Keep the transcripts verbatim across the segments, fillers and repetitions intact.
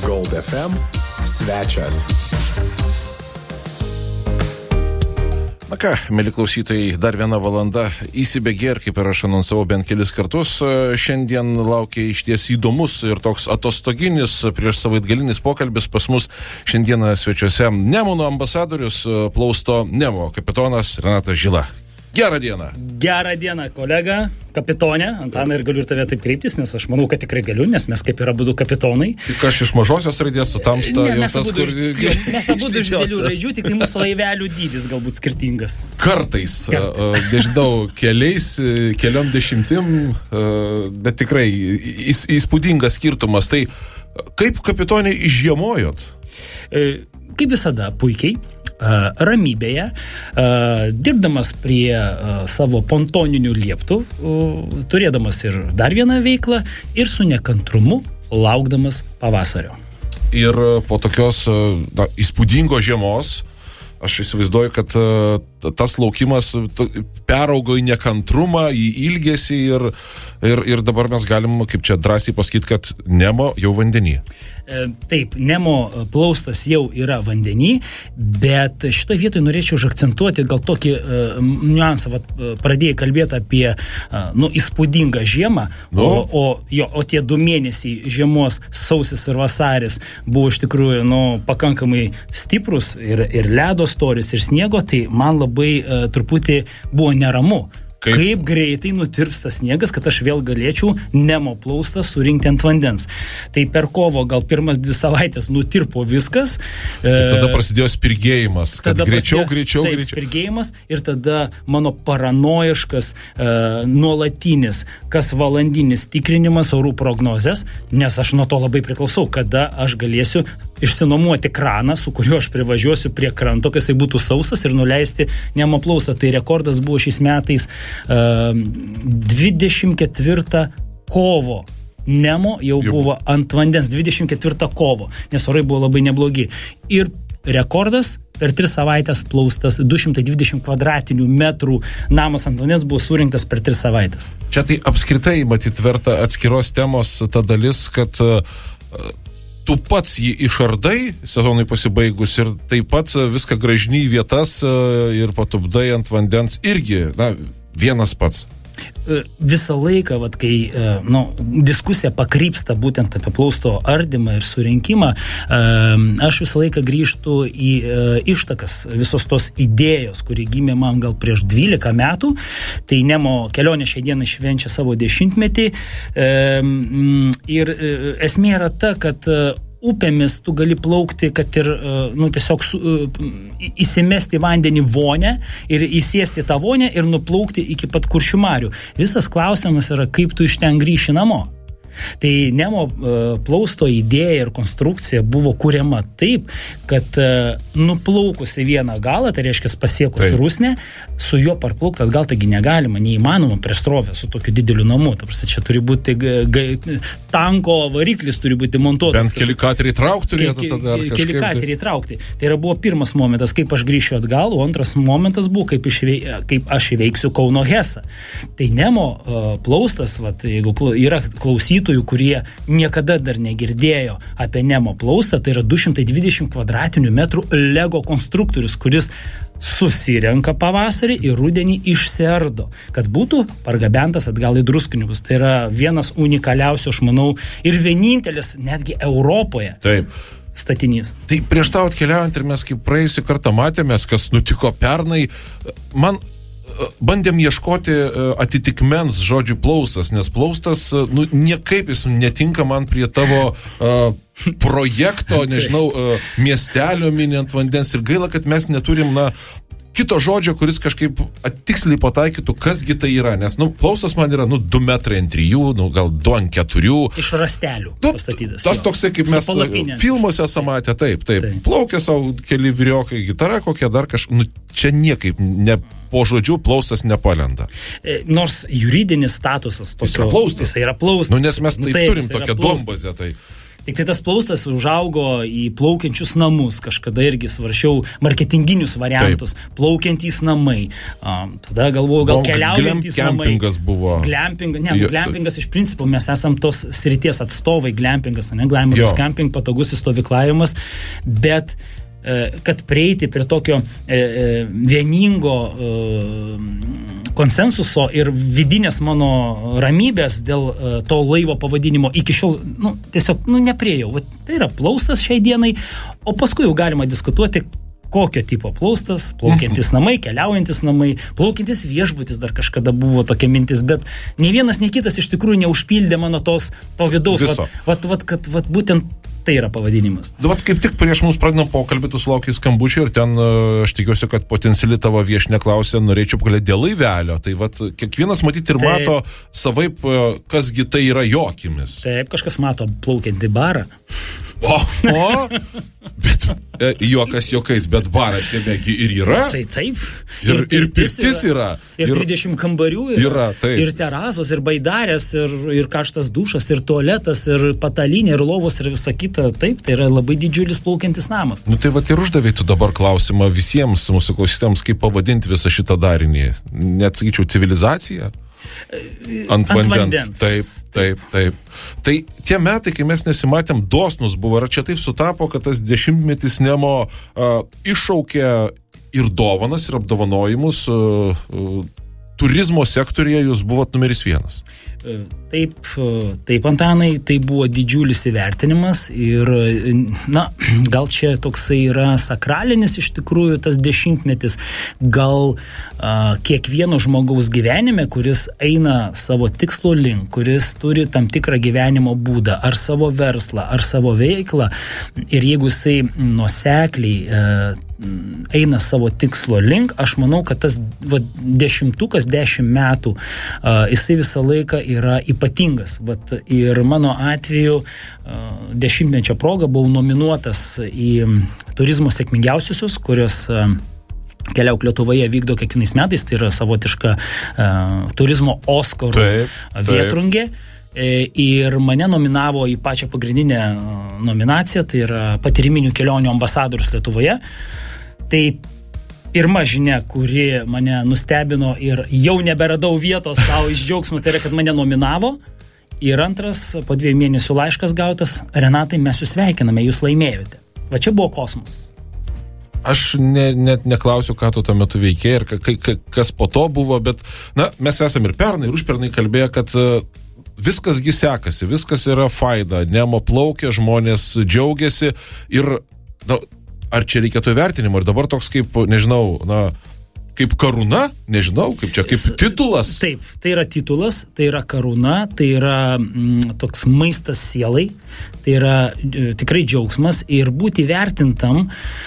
Gold F M svečias. Na ką, mėly klausytojai, dar viena valanda įsibėgė ir kaip ir aš anonsavau bent kelis kartus, šiandien laukia išties įdomus ir toks atostoginis prieš savaitgalinis pokalbis pas mus šiandieną svečiuose Nemuno ambasadorius, plausto Nemo kapitonas Renatas Žila. Gerą dieną. Gerą dieną, kolega, kapitonė. Antanai, ir galiu ir tave taip kreiptis, nes aš manau, kad tikrai galiu, nes mes kaip ir abudu kapitonai. Tik aš iš mažosios raidės, tu tamsta ne, jau mes tas, abudu, kur... Mes abudu iš didelių raidžių, tik tai mūsų laivelių dydis galbūt skirtingas. Kartais, Kartais. nežinau, keliais, keliom dešimtim, bet tikrai įspūdingas skirtumas. Tai kaip kapitonė išžiemojot? Kaip visada, puikiai. Ramybėje, dirbdamas prie savo pontoninių lieptų, turėdamas ir dar vieną veiklą ir su nekantrumu laukdamas pavasario. Ir po tokios na, įspūdingos žiemos, aš įsivaizduoju, kad tas laukimas peraugo į nekantrumą, į ilgesį ir, ir, ir dabar mes galim, kaip čia drąsiai pasakyti, kad Nemo jau vandenį. Taip, Nemo plaustas jau yra vandenį, bet šitoje vietoje norėčiau užakcentuoti gal tokį uh, niuansą, vat, pradėjai kalbėti apie uh, nu, įspūdingą žiemą, nu? o, o, jo, o tie du mėnesiai žiemos, sausis ir vasaris buvo iš tikrųjų nu, pakankamai stiprus ir, ir ledo storis ir sniego, tai man labai uh, truputį buvo neramu. Kaip? Kaip greitai nutirpsta sniegas, kad aš vėl galėčiau Nemo plaustą surinkti ant vandens. Tai per kovo gal pirmas dvi savaitės nutirpo viskas. Ir tada prasidėjo spirgėjimas, kad tada greičiau, prasidėjo, greičiau, taip, greičiau. Spirgėjimas ir tada mano paranojiškas uh, nuolatinis, kas valandinis tikrinimas orų prognozės, nes aš nuo to labai priklausau, kada aš galėsiu išsinuomoti kraną, su kuriuo aš privažiuosiu prie kranto, kad jisai būtų sausas ir nuleisti Nemo plaustą. Tai rekordas buvo šiais metais uh, dvidešimt ketvirtą kovo. Nemo jau, jau buvo ant vandens dvidešimt ketvirtą kovo, nes orai buvo labai neblogi. Ir rekordas per tris savaitės plaustas du šimtai dvidešimt kvadratinių metrų namas ant vandens buvo surinktas per tris savaitės. Čia tai apskritai, matyt, verta atskiros temos ta dalis, kad uh, tu pats jį išardai sezonui pasibaigus ir taip pat viską grąžini į vietas ir patupdai ant vandens irgi, na, vienas pats. Visą laiką, vat, kai nu, diskusija pakrypsta būtent apie plausto ardymą ir surinkimą, aš visą laiką grįžtu į ištakas visos tos idėjos, kuri gimė man gal prieš dvylika metų. Tai Nemo kelionė šią dieną švenčia savo dešimtmetį. Ir esmė yra ta, kad upėmis tu gali plaukti, kad ir nu, tiesiog su, įsimesti vandenį vonę ir įsėsti tą vonę ir nuplaukti iki pat Kuršių marių. Visas klausimas yra, kaip tu iš ten grįši namo. Tai Nemo uh, plausto idėja ir konstrukcija buvo kuriama taip, kad uh, nuplaukusi vieną galą, tai reiškia pasiekus taip. Rusnę, su juo parplaukti atgal, taigi negalima, neįmanoma prieš srovę su tokiu dideliu namu. Tarsi čia turi būti g- g- tanko variklis turi būti montuotas. Bent keli kateriai traukti turėtų tada ar kažkaip. Keli kateriai traukti. Tai yra buvo pirmas momentas, kaip aš grįšiu atgal, o antras momentas buvo, kaip, išvei, kaip aš įveiksiu Kauno Hesą. Tai Nemo uh, plaustas, vat, jeigu yra klausytojų, kurie niekada dar negirdėjo apie Nemo plaustą, tai yra du šimtai dvidešimt kvadratinių metrų Lego konstruktorius, kuris susirenka pavasarį ir rudenį išsiardo, kad būtų pargabentas atgal į Druskininkus. Tai yra vienas unikaliausių, aš manau, ir vienintelis netgi Europoje. Taip. Statinys. Tai prieš tau atkeliaujant ir mes kaip praėjusį kartą matėmės, kas nutiko pernai, man bandėm ieškoti atitikmens žodžiui plaustas, nes plaustas, nu, niekaip jis netinka man prie tavo uh, projekto, nežinau, uh, miestelio mini ant vandens ir gaila, kad mes neturim, na, kito žodžio, kuris kažkaip tiksliai pataikytų, kasgi tai yra, nes, nu, plaustas man yra, nu, du metrai ant trijų, nu, gal du ant keturių. Iš rastelių nu, pastatytas. Tas jo. Toksai, kaip mes filmuose samatė, taip, taip, taip. Plaukia savo keli vyriokai, gitara kokia dar kažkaip, nu, čia niekaip ne po žodžiu plaustas nepalenda. E, nors juridinis statusas tokio, jis yra plaustas. Jis yra plaustas. Nu, nes mes taip, nu, taip turim tokią duombazę, tai... Tik tai tas plaustas užaugo į plaukiančius namus, kažkada irgi svaršiau marketinginius variantus, Taip. plaukiantys namai, um, tada galvoju, gal keliaujantys namai. Glampingas buvo. Glamping, ne, jo, glampingas iš principo, mes esam tos srities atstovai, glampingas, ne, glampingas, camping, patogus stovyklavimas, bet kad prieiti prie tokio e, vieningo e, konsensuso ir vidinės mano ramybės dėl e, to laivo pavadinimo iki šiol, nu, tiesiog, nu, nepriejau. Va, tai yra plaustas šiai dienai, o paskui jau galima diskutuoti, kokio tipo plaustas, plaukiantis namai, keliaujantis namai, plaukiantis viešbutis dar kažkada buvo tokia mintis, bet nei vienas, nei kitas iš tikrųjų neužpildė mano tos, to vidaus, vat, vat, vat, kad vat, būtent tai yra pavadinimas. Vat kaip tik prieš mums pradedam pokalbį, tu sulaukai skambučių ir ten aš tikiuosi, kad potenciali tavo viešnia klausė, norėčiau pakalbėti dėl laivelio. Tai vat kiekvienas matyti ir Taip. mato savaip, kasgi tai yra jo akimis. Taip, kažkas mato plaukiantį barą. O, o, bet e, juokas juokais, bet baras jame ir yra. Tai taip. Ir, ir, ir pirtis yra. Ir dvidešimt kambarių yra. yra taip. Ir terasos, ir baidarės, ir, ir karštas dušas, ir tualetas, ir patalinė, ir lovos, ir visa kita. Taip, tai yra labai didžiulis plaukiantis namas. Nu tai va ir uždavai tu dabar klausimą visiems mūsų klausytams, kaip pavadinti visą šitą darinį. Net sakyčiau, civilizacija? Ant, Ant vandens. vandens. Taip, taip, taip. Tai tie metai, kai mes nesimatėm, dosnus buvo, ar čia taip sutapo, kad tas dešimtmetis Nemo uh, iššaukė ir dovanas, ir apdovanojimus, uh, uh, turizmo sektorija jūs buvot numeris vienas. Taip, taip, Antanai, tai buvo didžiulis įvertinimas ir, na, gal čia toksai yra sakralinis iš tikrųjų tas dešimtmetis, gal a, kiekvieno žmogaus gyvenime, kuris eina savo tikslo link, kuris turi tam tikrą gyvenimo būdą, ar savo verslą, ar savo veiklą, ir jeigu jisai nuosekliai a, eina savo tikslo link, aš manau, kad tas va, dešimtukas, dešimt metų, a, jisai visą laiką yra ypatingas. Vat, ir mano atveju a, dešimtmečio proga buvau nominuotas į turizmo sėkmingiausiusius, kurios a, Keliauk Lietuvoje vykdo kiekvienais metais, tai yra savotiška a, turizmo Oskarų vėtrungė. Ir mane nominavo į pačią pagrindinę nominaciją, tai yra patyriminių kelionių ambasadorius Lietuvoje. Tai pirma žinia, kuri mane nustebino ir jau neberadau vietos savo iš džiaugsmo, tai yra, kad mane nominavo. Ir antras, po dviejų mėnesių laiškas gautas: Renatai, mes jūs sveikiname, jūs laimėjote. Va čia buvo kosmosas. Aš ne, net neklausiu, ką tu tuo metu veikė ir ka, ka, kas po to buvo, bet na, mes esame ir pernai, ir užpernai kalbėję, kad viskasgi sekasi, viskas yra faina, Nemo plaukia, žmonės džiaugiasi ir, na, ar čia reikėtų įvertinimo, ir dabar toks kaip, nežinau, na, kaip karūna, nežinau, kaip čia, kaip titulas. Taip, tai yra titulas, tai yra karūna, tai yra mm, toks maistas sielai, tai yra e, tikrai džiaugsmas ir būti vertintam.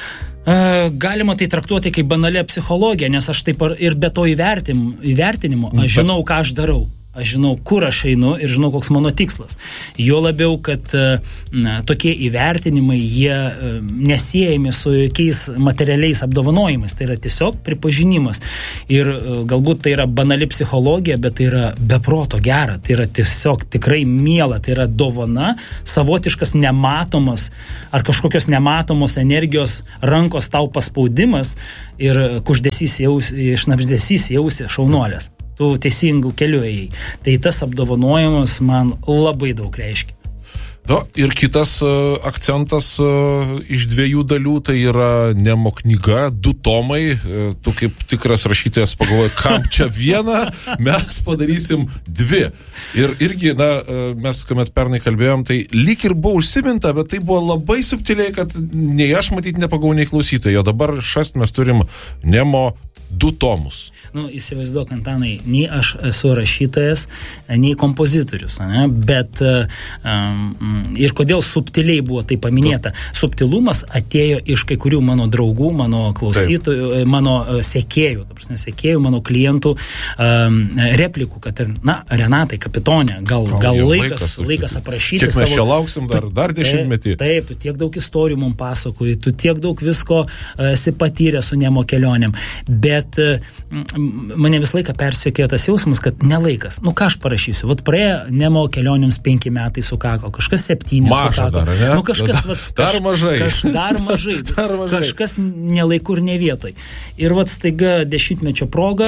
Uh, galima tai traktuoti kaip banalią psichologiją, nes aš taip ir be to įvertim, įvertinimo, aš žinau, ką aš darau. Aš žinau, kur aš einu ir žinau, koks mano tikslas. Jo labiau, kad na, tokie įvertinimai, jie nesiejami su jokiais materialiais apdovanojimais. Tai yra tiesiog pripažinimas. Ir galbūt tai yra banali psichologija, bet tai yra beproto gera. Tai yra tiesiog tikrai miela. Tai yra dovana, savotiškas nematomas ar kažkokios nematomos energijos rankos tau paspaudimas ir kuždesys jausi, šnabždesys jausi šaunuolės. Tu teisingų kelių ėjai. Tai tas apdovanojimas man labai daug reiškia. No, ir kitas uh, akcentas uh, iš dviejų dalių, tai yra Nemo knyga, du tomai. Uh, tu kaip tikras rašytojas pagalvoji, kam čia vieną, mes padarysim dvi. Ir irgi, na, uh, mes, kuomet pernai kalbėjom, tai lyg ir buvo užsiminta, bet tai buvo labai subtiliai, kad nei aš matyti nepagavau, nei klausytojai. O dabar šast mes turim Nemo du tomus. Nu, įsivaizduok, Antanai, nei aš esu rašytojas, nei kompozitorius, ne? Bet um, ir kodėl subtiliai buvo tai paminėta. Subtilumas atėjo iš kai kurių mano draugų, mano klausytojų, Taip. mano sekėjų, ta prasme, sekėjų, mano klientų um, replikų, kad, na, Renatai, kapitonė, gal, gal, gal laikas, laikas, laikas aprašyti. Kiek mes savo... čia lauksim dar, dar dešimtmetį. Taip, tu tiek daug istorijų mums pasakoji, tu tiek daug visko esi patyręs su Nemo kelionėm. Bet bet mane visą laiką persiekėjo tas jausmas, kad nelaikas. Nu, ką aš parašysiu? Vat praėjo Nemo kelionėms penki metai sukako, kažkas septyni Maža sukako. Dar, ne? Nu, kažkas, dar, vat, dar kaž, mažai. Kaž, dar mažai. dar mažai. Kažkas nelaiku ir ne vietoj. Ir vat staiga dešimtmečio proga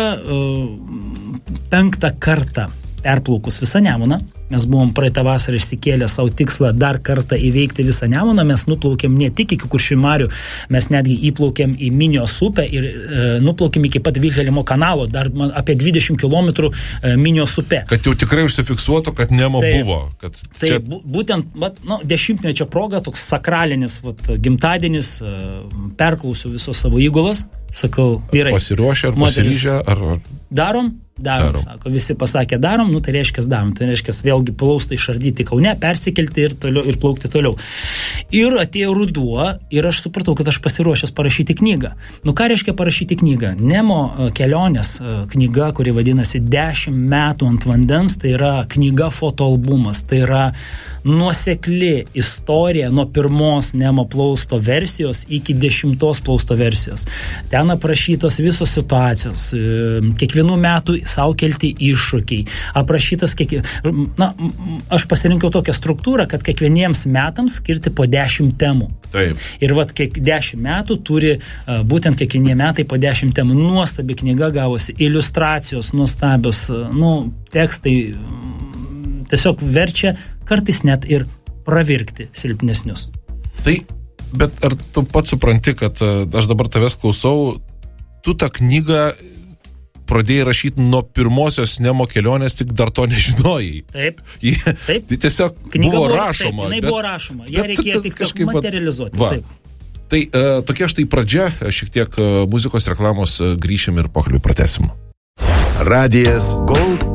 penktą kartą perplaukus visą Nemuną. Mes buvom praeitą vasarą išsikėlę savo tikslą dar kartą įveikti visą Nemuną. Mes nuplaukėm ne tik iki Kuršių marių, mes netgi įplaukėm į Minios upę ir e, nuplaukėm iki pat Vilhelmo kanalo, dar man, apie dvidešimt kilometrų e, Minios upė. Kad jau tikrai užsifiksuotų, kad Nemo tai, buvo. Kad tai čia... bu, būtent vat, nu, dešimtmečio proga, toks sakralinis vat, gimtadienis, e, perklausiu visos savo įgulas, sakau, vyrai. Pasiruošę ar pasiryžę? Ar... Darom? Darom, darom, sako, visi pasakė darom, nu tai reiškia darom, tai reiškia vėlgi plaustą išardyti Kaune, persikelti ir, toliau, ir plaukti toliau. Ir atėjo ruduo ir aš supratau, kad aš pasiruošęs parašyti knygą. Nu ką reiškia parašyti knygą? Nemo kelionės knyga, kuri vadinasi dešimt metų ant vandens, tai yra knyga fotoalbumas, tai yra nuosekli istorija nuo pirmos Nemo plausto versijos iki dešimtos plausto versijos. Ten aprašytos visos situacijos, kiekvienų metų savo kelti iššūkiai, aprašytas kiek... Na, aš pasirinkau tokią struktūrą, kad kiekvieniems metams skirti po dešimt temų. Taip. Ir vat kiek dešimt metų turi būtent kiekvienie metai po dešimt temų. Nuostabi knyga gavosi, iliustracijos nuostabios, nu, tekstai tiesiog verčia kartais net ir pravirkti silpnesnius. Tai, bet ar tu pats supranti, kad aš dabar tavęs klausau, tu tą knygą pradėjai rašyti nuo pirmosios Nemo kelionės, tik dar to nežinojai. Taip. Ji, taip. Tai tiesiog knyga buvo buvo rašoma. Taip, jinai bet, buvo rašoma. Ją reikėjo tik kažkaip materializuoti. Va. Taip. Tai uh, tokia štai pradžia, šiek tiek uh, muzikos reklamos uh, grįšim ir pokalbį pratesim. Radijas Gold